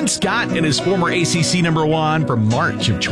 Dylan Scott and his former ACC number one from March of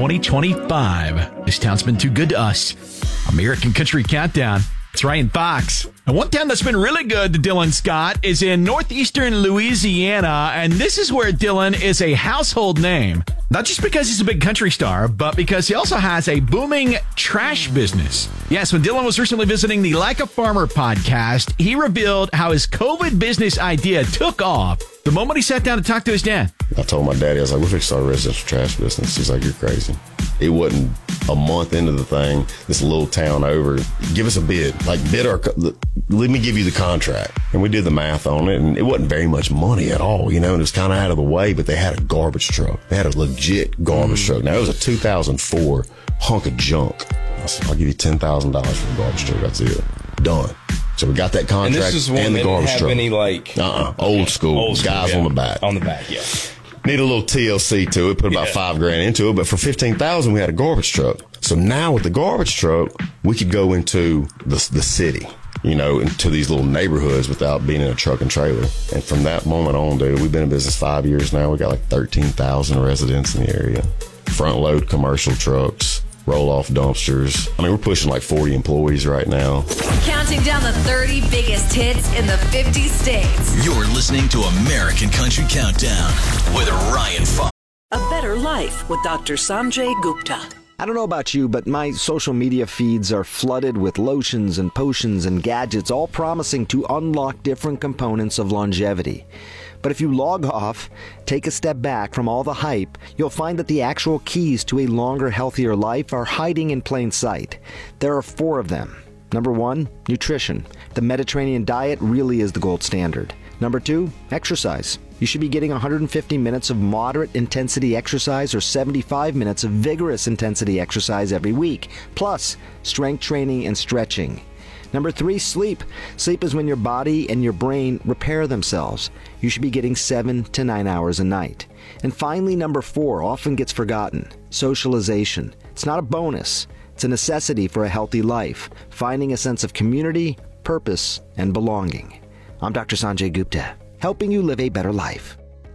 2025. This town's been too good to us. American Country Countdown. It's Ryan Fox. And one town that's been really good to Dylan Scott is in northeastern Louisiana, and this is where Dylan is a household name. Not just because he's a big country star, but because he also has a booming trash business. Yes, when Dylan was recently visiting the Like a Farmer podcast, he revealed how his COVID business idea took off the moment he sat down to talk to his dad. I told my daddy, I was like, we're fixing to start a residential trash business. He's like, you're crazy. It wasn't a month into the thing, this little town over, give us a bid. Like, let me give you the contract. And we did the math on it, and it wasn't very much money at all, and it was kind of out of the way, but they had a garbage truck. They had a legit garbage truck. Now, it was a 2004 hunk of junk. I said, I'll give you $10,000 for the garbage truck. That's it. Done. So we got that contract and this is one and the garbage truck. Any, like... Old school. Guys on the back. On the back, yeah. Need a little TLC to it, put about $5,000 into it, but for $15,000 we had a garbage truck. So now with the garbage truck, we could go into the city, into these little neighborhoods without being in a truck and trailer. And from that moment on, dude, we've been in business 5 years now. We got like 13,000 residents in the area. Front load commercial trucks, roll off dumpsters. I mean, we're pushing like 40 employees right now. Counting down the 30 biggest hits in the 50 states. You're listening to American Country Countdown with Ryan Fox. A Better Life with Dr. Sanjay Gupta. I don't know about you, but my social media feeds are flooded with lotions and potions and gadgets, all promising to unlock different components of longevity. But if you log off, take a step back from all the hype, you'll find that the actual keys to a longer, healthier life are hiding in plain sight. There are 4 of them. Number 1, nutrition. The Mediterranean diet really is the gold standard. Number 2, exercise. You should be getting 150 minutes of moderate intensity exercise or 75 minutes of vigorous intensity exercise every week, plus strength training and stretching. Number 3, sleep. Sleep is when your body and your brain repair themselves. You should be getting 7 to 9 hours a night. And finally, number 4 often gets forgotten. Socialization. It's not a bonus. It's a necessity for a healthy life. Finding a sense of community, purpose, and belonging. I'm Dr. Sanjay Gupta, helping you live a better life.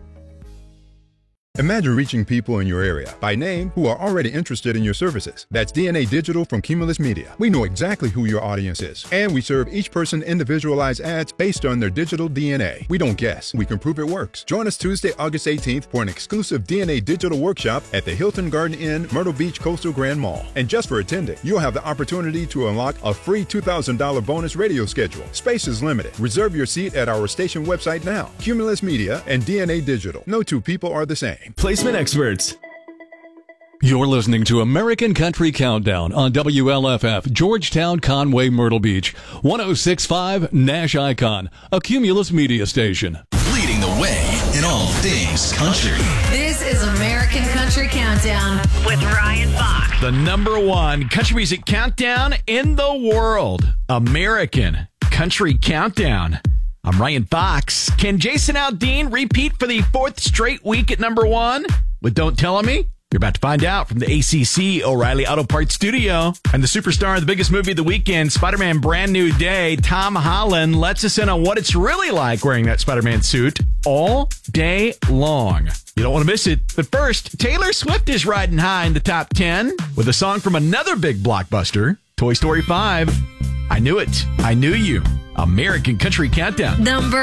Imagine reaching people in your area by name who are already interested in your services. That's DNA Digital from Cumulus Media. We know exactly who your audience is, and we serve each person individualized ads based on their digital DNA. We don't guess. We can prove it works. Join us Tuesday, August 18th for an exclusive DNA Digital workshop at the Hilton Garden Inn, Myrtle Beach Coastal Grand Mall. And just for attending, you'll have the opportunity to unlock a free $2,000 bonus radio schedule. Space is limited. Reserve your seat at our station website now. Cumulus Media and DNA Digital. No two people are the same. Placement experts. You're listening to American Country Countdown on WLFF, Georgetown, Conway, Myrtle Beach, 106.5 Nash Icon, a Cumulus Media station. Leading the way in all things country. This is American Country Countdown with Ryan Fox. The number 1 country music countdown in the world. American Country Countdown. I'm Ryan Fox. Can Jason Aldean repeat for the 4th straight week at number 1? With Don't Tell Me? You're about to find out from the ACC O'Reilly Auto Parts Studio. And the superstar of the biggest movie of the weekend, Spider-Man Brand New Day, Tom Holland, lets us in on what it's really like wearing that Spider-Man suit all day long. You don't want to miss it. But first, Taylor Swift is riding high in the top 10 with a song from another big blockbuster, Toy Story 5. I Knew It. I Knew You. American Country Countdown. Number